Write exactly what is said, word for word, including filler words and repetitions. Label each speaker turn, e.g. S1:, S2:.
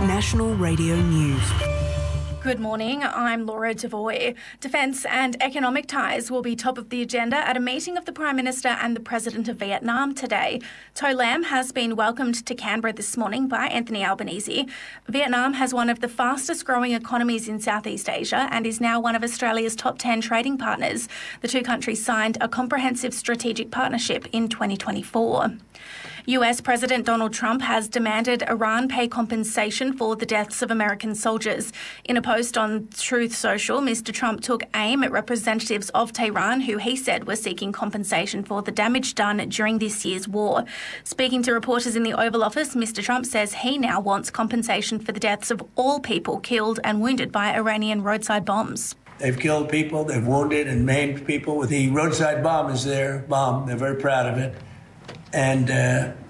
S1: National Radio News.
S2: Good morning, I'm Laura Devoy. Defence and economic ties will be top of the agenda at a meeting of the Prime Minister and the President of Vietnam today. To Lam has been welcomed to Canberra this morning by Anthony Albanese. Vietnam has one of the fastest growing economies in Southeast Asia and is now one of Australia's top ten trading partners. The two countries signed a comprehensive strategic partnership in twenty twenty-four. U S President Donald Trump has demanded Iran pay compensation for the deaths of American soldiers. In a post on Truth Social, Mister Trump took aim at representatives of Tehran who he said were seeking compensation for the damage done during this year's war. Speaking to reporters in the Oval Office, Mister Trump says he now wants compensation for the deaths of all people killed and wounded by Iranian roadside bombs.
S3: They've killed people, they've wounded and maimed people with the roadside bomb is their bomb. They're very proud of it. And uh,